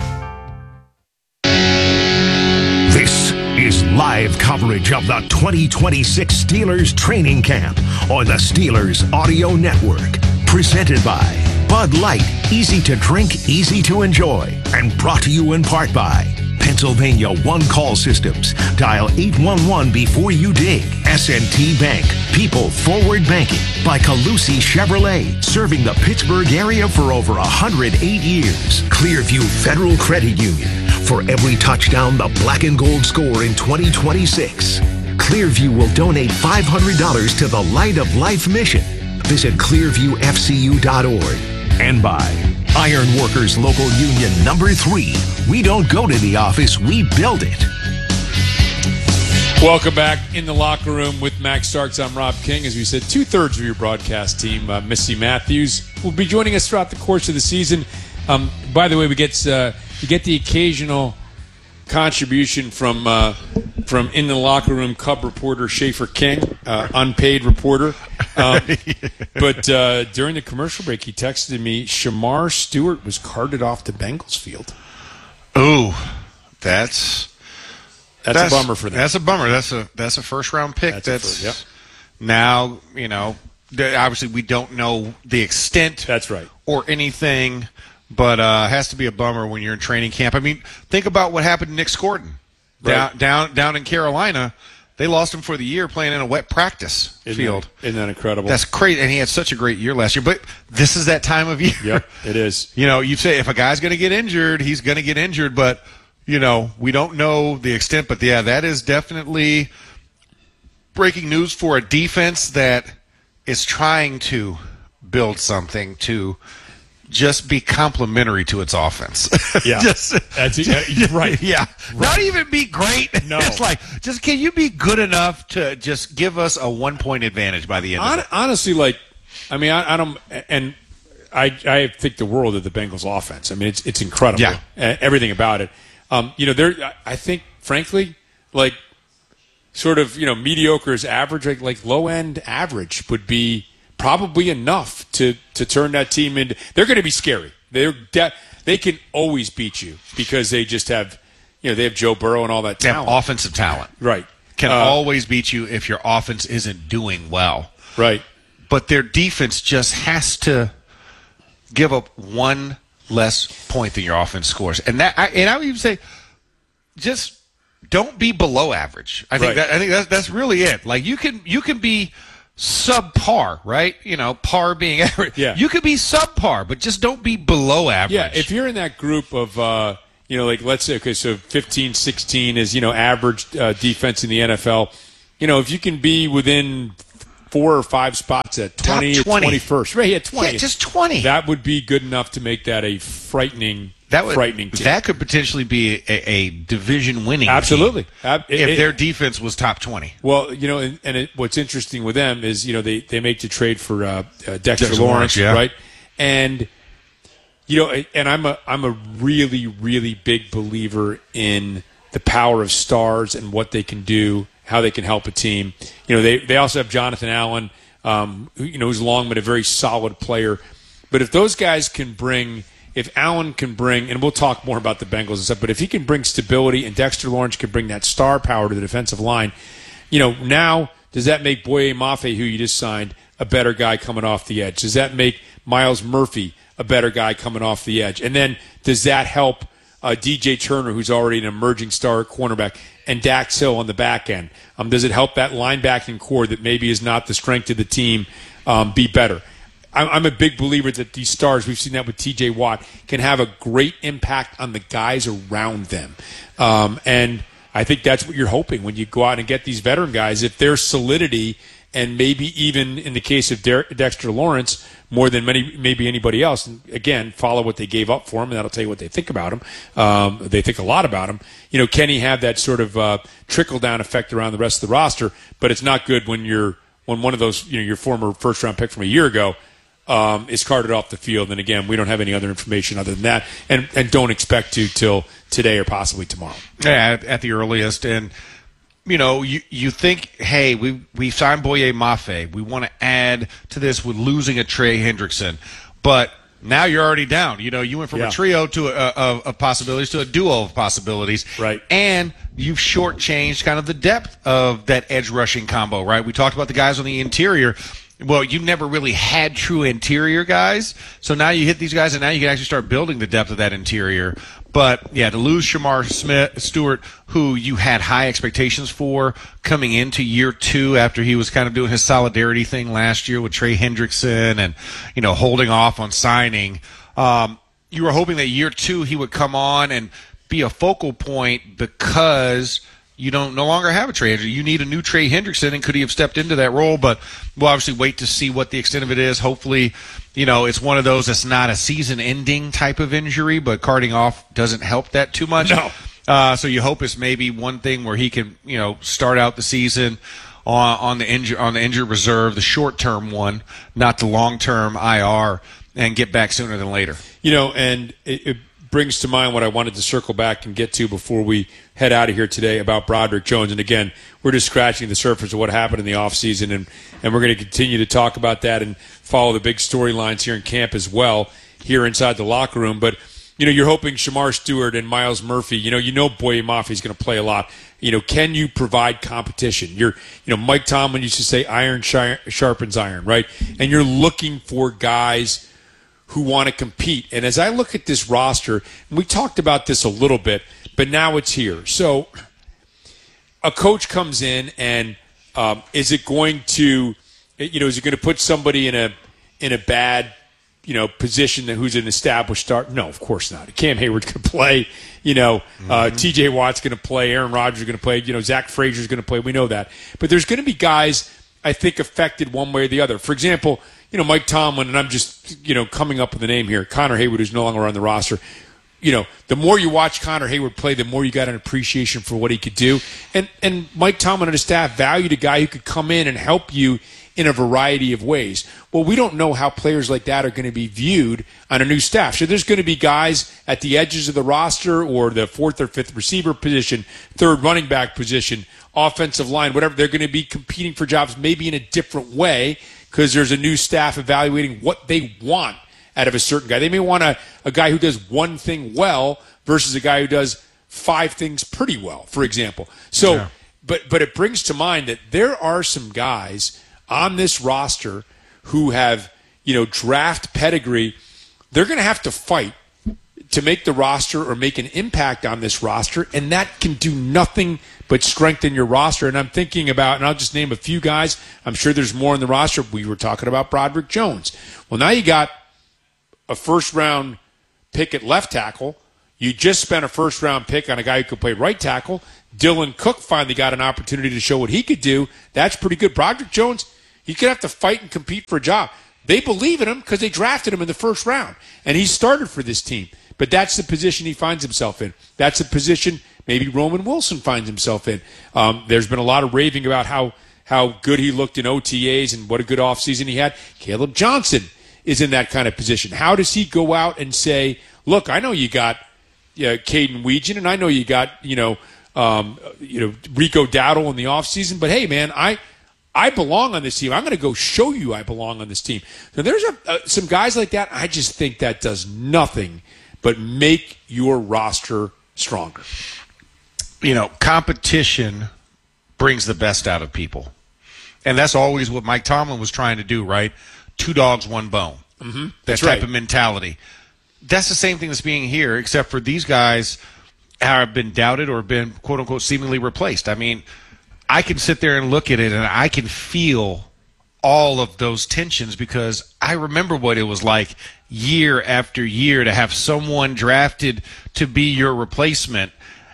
This is live coverage of the twenty twenty-six Steelers training camp on the Steelers Audio Network. Presented by Bud Light, easy to drink, easy to enjoy. And brought to you in part by Pennsylvania One Call Systems. Dial eight one one before you dig. S and T Bank, People Forward Banking. By Calusi Chevrolet, serving the Pittsburgh area for over one hundred eight years. Clearview Federal Credit Union. For every touchdown the black and gold score in twenty twenty-six, Clearview will donate five hundred dollars to the Light of Life mission. Visit clearview f c u dot org. And by Iron Workers Local Union Number three. We don't go to the office, we build it. Welcome back in the locker room with Max Starks. I'm Rob King. As we said, two-thirds of your broadcast team, uh, Missy Matthews, will be joining us throughout the course of the season. Um, by the way, we get uh, we get the occasional contribution from uh, from in the locker room Cub reporter Schaefer King, uh, unpaid reporter. Um, but uh, during the commercial break, he texted me, Shamar Stewart was carted off to Bengals field. Oh, that's, that's that's a bummer for them. That's a bummer. That's a that's a first round pick. That's, that's first, yep. Now you know. Obviously, we don't know the extent. That's right. Or anything. But uh, it has to be a bummer when you're in training camp. I mean, think about what happened to Nick Scorton down right. down down in Carolina. They lost him for the year playing in a wet practice isn't field. That, isn't that incredible? That's crazy. And he had such a great year last year. But this is that time of year. Yep, it is. You know, you say if a guy's going to get injured, he's going to get injured. But, you know, we don't know the extent. But, yeah, that is definitely breaking news for a defense that is trying to build something to – just be complimentary to its offense. Yeah, just, That's, uh, right. Yeah, right. Not even be great. No, it's like just can you be good enough to just give us a one point advantage by the end Hon- of it? Honestly, like, I mean, I, I don't, and I, I think the world of the Bengals offense. I mean, it's it's incredible. Yeah, uh, everything about it. Um, you know, there. I think, frankly, like, sort of, you know, mediocre is average. Like, like low end average would be probably enough to, to turn that team into. They're going to be scary. They're de- they can always beat you because they just have, you know, they have Joe Burrow and all that They have talent. offensive talent. Right. Can Uh, always beat you if your offense isn't doing well. Right. But their defense just has to give up one less point than your offense scores. And that, I, and I would even say, just don't be below average. I think Right. that I think that's that's really it. Like you can you can be subpar, right? You know, par being average. Yeah. You could be subpar, but just don't be below average. Yeah, if you're in that group of, uh, you know, like let's say, okay, so fifteen, sixteen is, you know, average uh, defense in the N F L. You know, if you can be within four or five spots at twenty, Top twenty. twenty-first, right? Yeah, twenty. Yeah, just twenty. That would be good enough to make that a frightening, That would, frightening team. that could potentially be a, a division-winning Absolutely. team Ab- if it- their defense was top twenty. Well, you know, and, and it, what's interesting with them is, you know, they, they make the trade for uh, uh, Dexter, Dexter Lawrence, Lawrence, yeah. right? And you know, and I'm a I'm a really really big believer in the power of stars and what they can do, how they can help a team. You know, they they also have Jonathan Allen, um, who, you know, who's long but a very solid player. But if those guys can bring, if Allen can bring, and we'll talk more about the Bengals and stuff, but if he can bring stability and Dexter Lawrence can bring that star power to the defensive line, you know, now does that make Boye Mafe, who you just signed, a better guy coming off the edge? Does that make Miles Murphy a better guy coming off the edge? And then does that help uh, D J Turner, who's already an emerging star cornerback, and Dax Hill on the back end? Um, does it help that linebacking core that maybe is not the strength of the team um, be better? I'm, I'm a big believer that these stars, we've seen that with T J Watt, can have a great impact on the guys around them. Um, and I think that's what you're hoping when you go out and get these veteran guys. If their solidity, and maybe even in the case of Der- Dexter Lawrence, more than many, maybe anybody else, and again, follow what they gave up for him, and that'll tell you what they think about him. Um, they think a lot about him. You know, can he have that sort of uh, trickle-down effect around the rest of the roster? But it's not good when you're when one of those, you know, your former first-round pick from a year ago um, is carted off the field. And again, we don't have any other information other than that, and and don't expect to till today or possibly tomorrow. Yeah, at, at the earliest. And you know, you you think, hey, we we signed Boye Mafe. We want to add to this with losing a Trey Hendrickson, but now you're already down. You know, you went from Yeah. a trio to a, a, of possibilities to a duo of possibilities, Right? And you've shortchanged kind of the depth of that edge rushing combo, right? We talked about the guys on the interior. Well, you never really had true interior guys, so now you hit these guys, and now you can actually start building the depth of that interior. But yeah, to lose Shamar Smith Stewart, who you had high expectations for coming into year two after he was kind of doing his solidarity thing last year with Trey Hendrickson and, you know, holding off on signing, um, you were hoping that year two he would come on and be a focal point because you don't no longer have a Trey Hendrickson. You need a new Trey Hendrickson, and could he have stepped into that role? But we'll obviously wait to see what the extent of it is. Hopefully, you know, it's one of those that's not a season-ending type of injury, but carting off doesn't help that too much. No. Uh, so you hope it's maybe one thing where he can, you know, start out the season on, on the injury on the injured reserve, the short-term one, not the long-term I R, and get back sooner than later. You know, and it, it brings to mind what I wanted to circle back and get to before we head out of here today about Broderick Jones. And again, we're just scratching the surface of what happened in the offseason, and, and we're going to continue to talk about that and follow the big storylines here in camp as well, here inside the locker room. But, you know, you're hoping Shamar Stewart and Miles Murphy, you know, you know Boye Mafe is going to play a lot. You know, can you provide competition? You're, you know, Mike Tomlin used to say iron shi- sharpens iron, right? And you're looking for guys who want to compete. And as I look at this roster, and we talked about this a little bit, but now it's here. So a coach comes in, and um, is it going to, you know, is it going to put somebody in a in a bad, you know, position that who's an established star? No, of course not. Cam Hayward's going to play. You know, mm-hmm. uh, T J Watt's going to play. Aaron Rodgers is going to play. You know, Zach Frazier's going to play. We know that. But there's going to be guys, I think, affected one way or the other. For example, you know, Mike Tomlin, and I'm just, you know, coming up with a name here, Connor Hayward, who's no longer on the roster. You know, the more you watch Connor Hayward play, the more you got an appreciation for what he could do. And and Mike Tomlin and his staff valued a guy who could come in and help you in a variety of ways. Well, we don't know how players like that are going to be viewed on a new staff. So there's going to be guys at the edges of the roster or the fourth or fifth receiver position, third running back position, offensive line, whatever. They're going to be competing for jobs maybe in a different way because there's a new staff evaluating what they want out of a certain guy. They may want a, a guy who does one thing well versus a guy who does five things pretty well, for example. So, Yeah. but but it brings to mind that there are some guys on this roster who have, you know, draft pedigree. They're going to have to fight to make the roster or make an impact on this roster, and that can do nothing but strengthen your roster. And I'm thinking about, and I'll just name a few guys. I'm sure there's more in the roster. We were talking about Broderick Jones. Well, now you got a first-round pick at left tackle. You just spent a first-round pick on a guy who could play right tackle. Dylan Cook finally got an opportunity to show what he could do. That's pretty good. Broderick Jones, he could have to fight and compete for a job. They believe in him because they drafted him in the first round, and he started for this team. But that's the position he finds himself in. That's the position maybe Roman Wilson finds himself in. Um, there's been a lot of raving about how, how good he looked in O T As and what a good offseason he had. Caleb Johnson is in that kind of position. How does he go out and say, look, I know you got uh, Caden Weegan, and I know you got, you know, um, you know, Rico Dowdle in the offseason, but hey, man, I I belong on this team. I'm going to go show you I belong on this team. So there's a, uh, some guys like that. I just think that does nothing but make your roster stronger. You know, competition brings the best out of people. And that's always what Mike Tomlin was trying to do, right? Two dogs, one bone. Mm-hmm. That That's type right. of mentality. That's the same thing that's being here, except for these guys have been doubted or been, quote unquote, seemingly replaced. I mean, I can sit there and look at it and I can feel all of those tensions because I remember what it was like year after year to have someone drafted to be your replacement,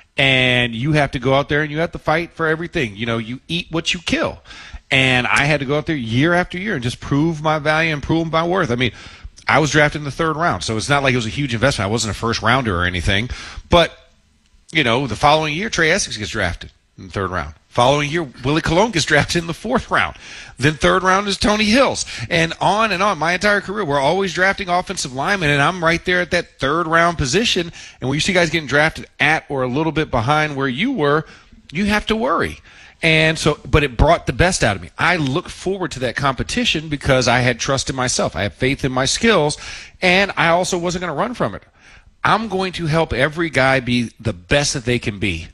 and you have to go out there and you have to fight for everything. You know, you eat what you kill. And I had to go out there year after year and just prove my value and prove my worth. I mean, I was drafted in the third round, so it's not like it was a huge investment. I wasn't a first rounder or anything. But, you know, the following year, Trey Essex gets drafted in the third round. Following year, Willie Colon gets drafted in the fourth round. Then third round is Tony Hills. And on and on. My entire career, we're always drafting offensive linemen, and I'm right there at that third round position. And when you see guys getting drafted at or a little bit behind where you were, you have to worry. And so, but it brought the best out of me. I look forward to that competition because I had trust in myself. I have faith in my skills, and I also wasn't going to run from it. I'm going to help every guy be the best that they can be,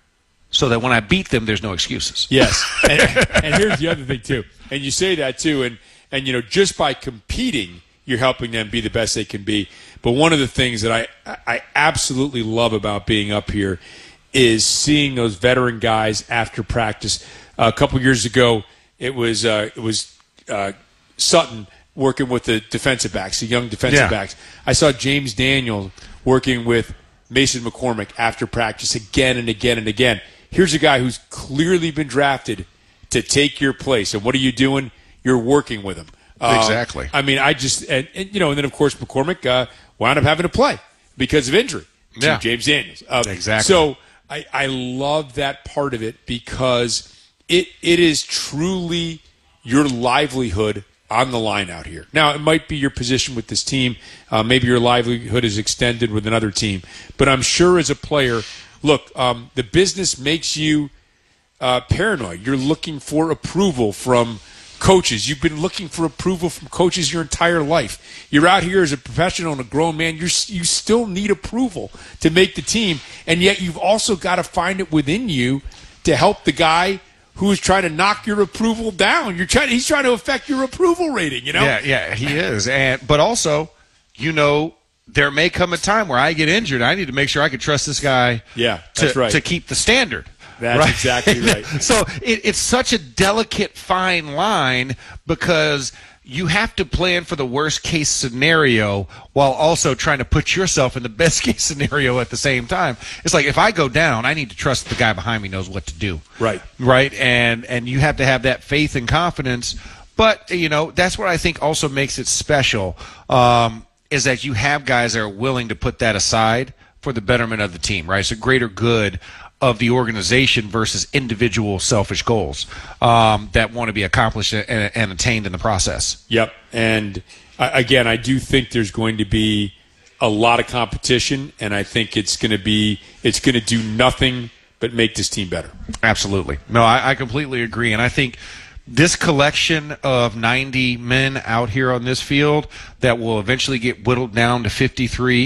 so that when I beat them, there's no excuses. Yes. And, and here's the other thing, too. And you say that, too. And, and, you know, just by competing, you're helping them be the best they can be. But one of the things that I, I absolutely love about being up here is seeing those veteran guys after practice. Uh, a couple years ago, it was uh, it was uh, Sutton working with the defensive backs, the young defensive Yeah. backs. I saw James Daniels working with Mason McCormick after practice again and again and again. Here's a guy who's clearly been drafted to take your place. And what are you doing? You're working with him. Uh, Exactly. I mean, I just, and, and, you know, and then, of course, McCormick uh, wound up having to play because of injury to Yeah. James Daniels. Uh, Exactly. So I, I love that part of it because it it is truly your livelihood on the line out here. Now, it might be your position with this team. Uh, maybe your livelihood is extended with another team. But I'm sure as a player, look, um, the business makes you uh, paranoid. You're looking for approval from coaches. You've been looking for approval from coaches your entire life. You're out here as a professional and a grown man. You're, you still need approval to make the team, and yet you've also got to find it within you to help the guy who is trying to knock your approval down. You're trying. He's trying to affect your approval rating. You know. Yeah, yeah, he is. And but also, you know, there may come a time where I get injured. I need to make sure I can trust this guy. Yeah, to, that's right. to keep the standard. That's right? exactly right. So it, it's such a delicate, fine line because you have to plan for the worst case scenario while also trying to put yourself in the best case scenario at the same time. It's like if I go down, I need to trust the guy behind me knows what to do. Right. Right. And and you have to have that faith and confidence. But, you know, that's what I think also makes it special, um, is that you have guys that are willing to put that aside for the betterment of the team, right? It's a greater good of the organization versus individual selfish goals um, that want to be accomplished and, and attained in the process. Yep. And uh, again, I do think there's going to be a lot of competition, and I think it's going to be it's going to do nothing but make this team better. Absolutely. No, I, I completely agree. And I think this collection of ninety men out here on this field that will eventually get whittled down to fifty-three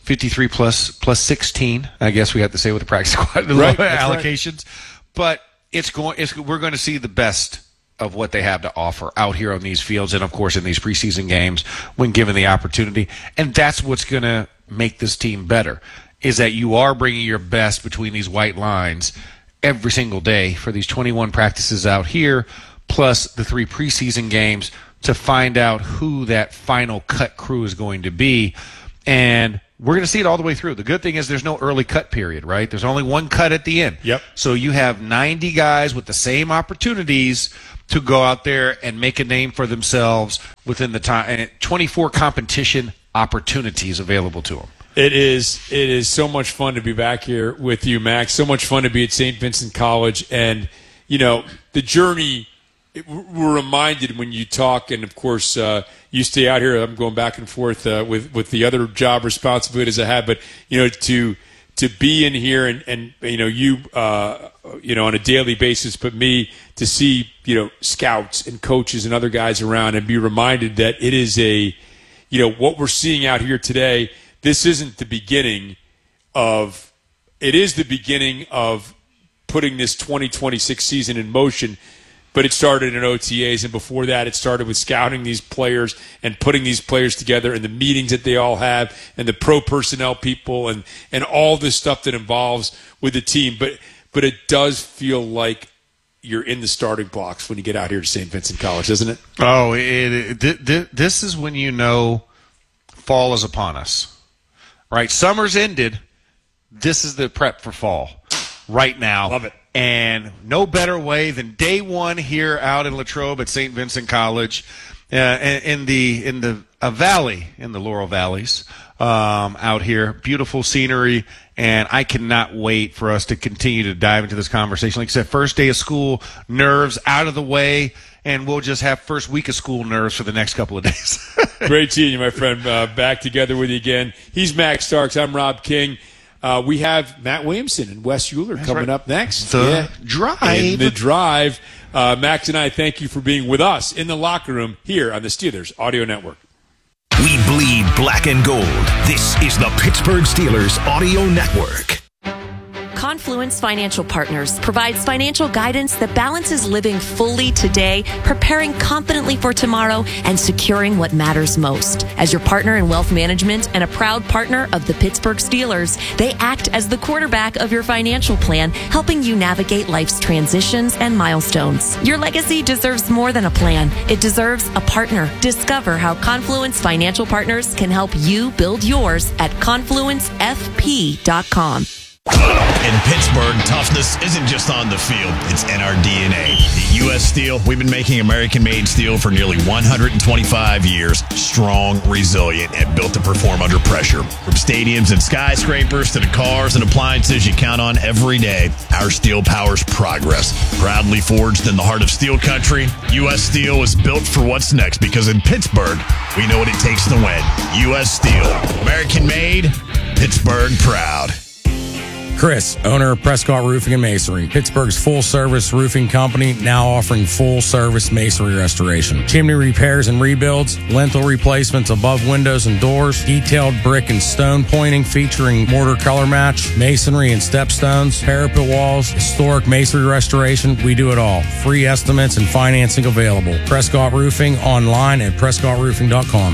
fifty-three plus plus sixteen. I guess we have to say with the practice squad Right, allocations. Right. But it's going. It's, we're going to see the best of what they have to offer out here on these fields, and of course in these preseason games when given the opportunity. And that's what's going to make this team better, is that you are bringing your best between these white lines every single day for these twenty-one practices out here, plus the three preseason games to find out who that final cut crew is going to be. And we're going to see it all the way through. The good thing is there's no early cut period, right? There's only one cut at the end. Yep. So you have ninety guys with the same opportunities to go out there and make a name for themselves within the time, and twenty-four competition opportunities available to them. It is it is so much fun to be back here with you, Max. So much fun to be at Saint Vincent College. And, you know, the journey, it, we're reminded when you talk, and, of course, uh, you stay out here. I'm going back and forth uh, with, with the other job responsibilities I have. But, you know, to to be in here and, and you know, you, uh, you know, on a daily basis, but me to see, you know, scouts and coaches and other guys around and be reminded that it is a, you know, what we're seeing out here today, this isn't the beginning of, it is the beginning of putting this twenty twenty-six season in motion, but it started in O T As, and before that it started with scouting these players and putting these players together and the meetings that they all have and the pro personnel people and, and all this stuff that involves with the team. But but it does feel like you're in the starting blocks when you get out here to Saint Vincent College, doesn't it? Oh, it, it, th- th- this is when you know fall is upon us. Right, summer's ended. This is the prep for fall right now. Love it. And no better way than day one here out in Latrobe at Saint Vincent College, uh, in, in the in the a valley in the Laurel Valleys um, out here. Beautiful scenery, and I cannot wait for us to continue to dive into this conversation. Like I said, first day of school, nerves out of the way, and we'll just have first week of school nerves for the next couple of days. Great seeing you, my friend. Uh, back together with you again. He's Max Starks. I'm Rob King. Uh, we have Matt Williamson and Wes Euler That's coming right. up next. The yeah. Drive. In the Drive. Uh, Max and I thank you for being with us in the locker room here on the Steelers Audio Network. We bleed black and gold. This is the Pittsburgh Steelers Audio Network. Confluence Financial Partners provides financial guidance that balances living fully today, preparing confidently for tomorrow, and securing what matters most. As your partner in wealth management and a proud partner of the Pittsburgh Steelers, they act as the quarterback of your financial plan, helping you navigate life's transitions and milestones. Your legacy deserves more than a plan. It deserves a partner. Discover how Confluence Financial Partners can help you build yours at confluence f p dot com. In Pittsburgh, toughness isn't just on the field, it's in our D N A. At U S Steel, we've been making American-made steel for nearly one hundred twenty-five years. Strong, resilient, and built to perform under pressure. From stadiums and skyscrapers to the cars and appliances you count on every day, our steel powers progress. Proudly forged in the heart of steel country, U S Steel is built for what's next because in Pittsburgh, we know what it takes to win. U S Steel. American-made, Pittsburgh proud. Chris, owner of Prescott Roofing and Masonry, Pittsburgh's full-service roofing company, now offering full-service masonry restoration. Chimney repairs and rebuilds, lintel replacements above windows and doors, detailed brick and stone pointing featuring mortar color match, masonry and stepstones, parapet walls, historic masonry restoration. We do it all. Free estimates and financing available. Prescott Roofing online at prescott roofing dot com.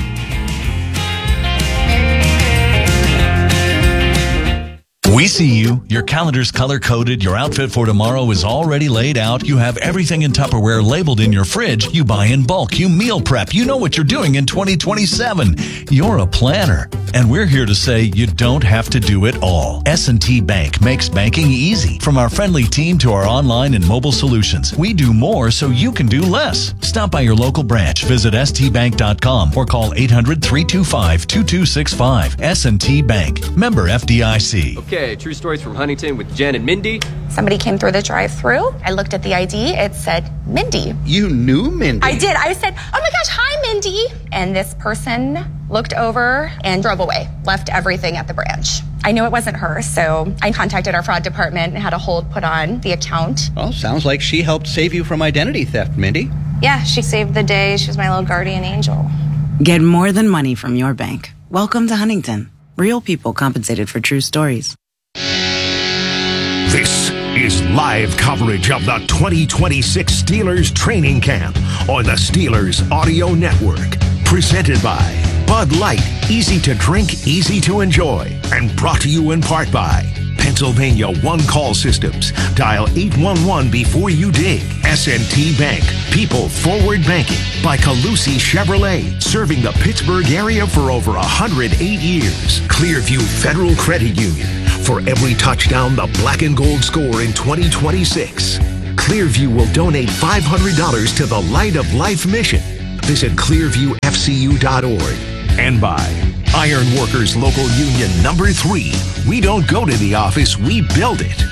We see you. Your calendar's color-coded. Your outfit for tomorrow is already laid out. You have everything in Tupperware labeled in your fridge. You buy in bulk. You meal prep. You know what you're doing in twenty twenty-seven. You're a planner. And we're here to say you don't have to do it all. S and T Bank makes banking easy. From our friendly team to our online and mobile solutions, we do more so you can do less. Stop by your local branch. Visit s t bank dot com or call eight hundred, three two five, two two six five. S and T Bank. Member F D I C. Okay, true stories from Huntington with Jen and Mindy. Somebody came through the drive-thru. I looked at the I D. It said Mindy. You knew Mindy? I did. I said, oh my gosh, hi, Mindy. And this person looked over and drove away, left everything at the branch. I knew it wasn't her, so I contacted our fraud department and had a hold put on the account. Well, sounds like she helped save you from identity theft, Mindy. Yeah, she saved the day. She was my little guardian angel. Get more than money from your bank. Welcome to Huntington. Real people compensated for true stories. This is live coverage of the twenty twenty-six Steelers training camp on the Steelers Audio Network. Presented by Bud Light, easy to drink, easy to enjoy. And brought to you in part by Pennsylvania One Call Systems. Dial eight one one before you dig. S and T Bank, people forward banking. By Calusi Chevrolet, serving the Pittsburgh area for over one hundred eight years. Clearview Federal Credit Union, for every touchdown the black and gold score in twenty twenty-six. Clearview will donate five hundred dollars to the Light of Life mission. Visit clearview f c u dot org. And by Iron Workers Local Union Number three. We don't go to the office, we build it.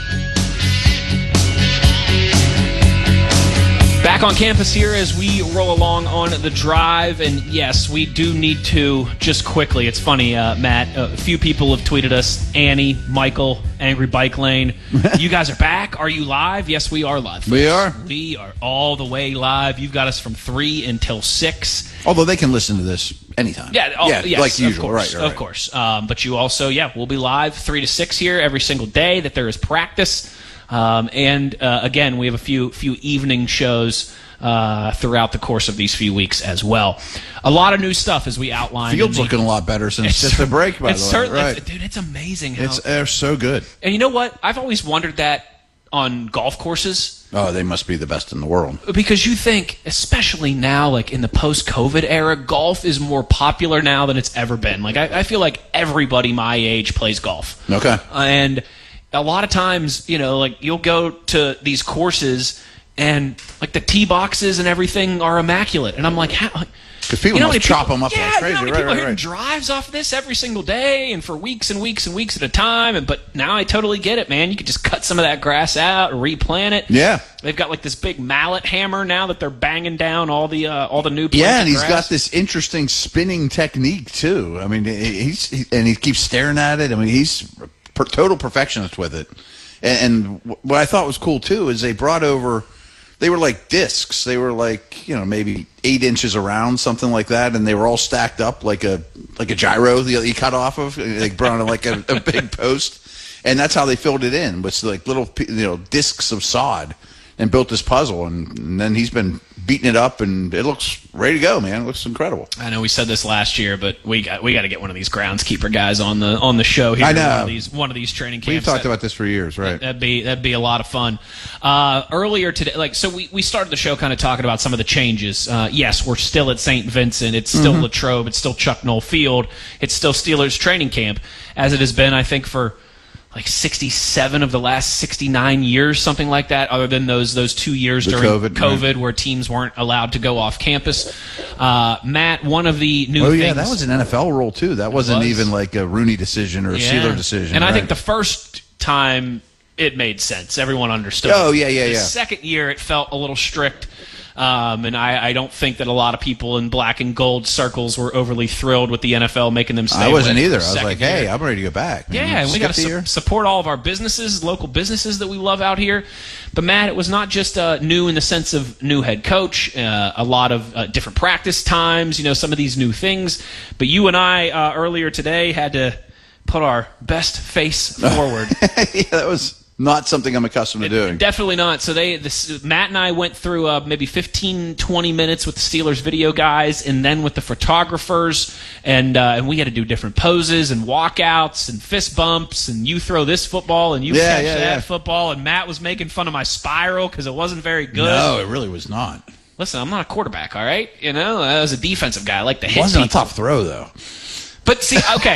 Back on campus here as we roll along on the drive, and yes, we do need to, just quickly, it's funny, uh, Matt, a few people have tweeted us, Annie, Michael, Angry Bike Lane, you guys are back, are you live? Yes, we are live. We are. We are all the way live. You've got us from three until six. Although they can listen to this anytime. Yeah, oh, yeah yes, like usual, of course, right, right, right. Of course. Um, but you also, yeah, we'll be live three to six here every single day that there is practice. Um, and uh, again, we have a few few evening shows uh, throughout the course of these few weeks as well. A lot of new stuff as we outlined. Field's the, looking a lot better since just a break, by it's the way. Certainly, right. it's, dude, it's amazing how it's they're so good. And you know what? I've always wondered that on golf courses. Oh, they must be the best in the world. Because you think, especially now, like in the post-COVID era, golf is more popular now than it's ever been. Like I, I feel like everybody my age plays golf. Okay. And a lot of times, you know, like you'll go to these courses and like the tee boxes and everything are immaculate. And I'm like, how? Because people you know must chop people, them up yeah, like crazy. You know how many right, people right, are hitting right. drives off this every single day and for weeks and weeks and weeks at a time. And but now I totally get it, man. You could just cut some of that grass out or replant it. Yeah. They've got like this big mallet hammer now that they're banging down all the uh, all the new. Yeah, and he's grass. got this interesting spinning technique too. I mean, he's he, and he keeps staring at it. I mean, he's per, total perfectionist with it. And, and what I thought was cool too is they brought over. They were like discs. They were like, you know, maybe eight inches around, something like that, and they were all stacked up like a like a gyro that you cut off of. They brought on like a, a big post, and that's how they filled it in with like little, you know, discs of sod, and built this puzzle. And, and then he's been beating it up, and it looks ready to go, man. It looks incredible. I know we said this last year, but we got we got to get one of these groundskeeper guys on the on the show here. I know. One of these one of these training camps. We've talked that, about this for years, right? That'd be that'd be a lot of fun. Uh, earlier today, like so, we, we started the show kind of talking about some of the changes. Uh, yes, we're still at Saint Vincent. It's still Mm-hmm. Latrobe. It's still Chuck Noll Field. It's still Steelers training camp, as it has been, I think, for like sixty-seven of the last sixty-nine years, something like that, other than those those two years The during COVID, COVID right. where teams weren't allowed to go off campus. Uh, Matt, one of the new Oh things... yeah, that was an N F L rule too. That wasn't was. even like a Rooney decision or a Yeah. Sealer decision. And I right? think the first time it made sense. Everyone understood. Oh, yeah, yeah, the yeah. second year it felt a little strict. Um, and I, I don't think that a lot of people in black and gold circles were overly thrilled with the N F L making them stay I wasn't away either. I for the was second like, hey, year. I'm ready to go back. Yeah, Mhm. and we Skip got to the su- year. support all of our businesses, local businesses that we love out here. But Matt, it was not just uh, new in the sense of new head coach, uh, a lot of uh, different practice times, you know, some of these new things. But you and I uh, earlier today had to put our best face forward. Yeah, that was not something I'm accustomed to doing. Definitely not. So they, this, Matt and I went through uh, maybe fifteen, twenty minutes with the Steelers video guys, and then with the photographers, and uh, and we had to do different poses and walkouts and fist bumps, and you throw this football and you Yeah, catch yeah, that yeah. football, and Matt was making fun of my spiral because it wasn't very good. No, it really was not. Listen, I'm not a quarterback, all right? You know, I was a defensive guy. I like to It hit wasn't people. a tough throw though. But see, okay,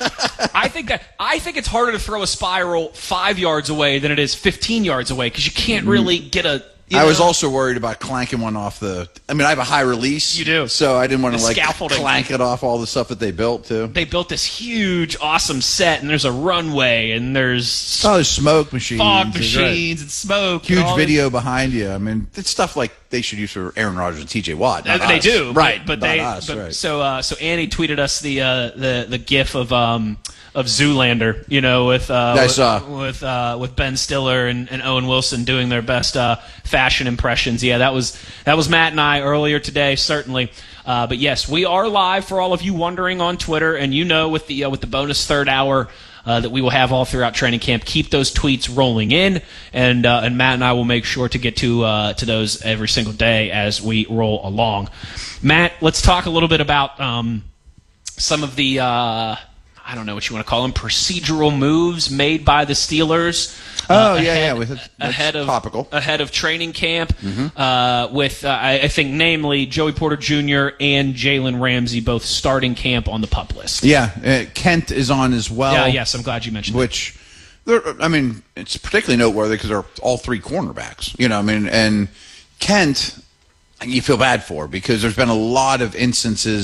I think that I think it's harder to throw a spiral five yards away than it is fifteen yards away because you can't really get a. You I was know? also worried about clanking one off the. I mean, I have a high release. You do. So I didn't want to The like scaffolding. clank it off all the stuff that they built too. They built this huge, awesome set, and there's a runway, and there's Oh, there's smoke machines, fog That's right. machines, and smoke. Huge and all video behind you. I mean, it's stuff like they should use for Aaron Rodgers and T J Watt. This. not They us. do, right? But not they, us, but, right. so uh, so Annie tweeted us the uh, the the GIF of um of Zoolander, you know, with uh, I with saw. with, uh, with Ben Stiller and, and Owen Wilson doing their best uh, fashion impressions. Yeah, that was that was Matt and I earlier today. Certainly, Uh, but yes, we are live for all of you wondering on Twitter, and you know with the uh, with the bonus third hour uh, that we will have all throughout training camp. Keep those tweets rolling in, and uh, and Matt and I will make sure to get to uh, to those every single day as we roll along. Matt, let's talk a little bit about um, some of the. Uh, I don't know what you want to call them, procedural moves made by the Steelers. Oh, uh, yeah, ahead, yeah. With a, ahead of topical. ahead of training camp, Mm-hmm. uh, with uh, I, I think namely Joey Porter Junior and Jalen Ramsey both starting camp on the PUP list. Yeah, uh, Kent is on as well. Yeah, yes, I'm glad you mentioned which, they're, I mean, it's particularly noteworthy because they're all three cornerbacks. You know, I mean, and Kent, you feel bad for because there's been a lot of instances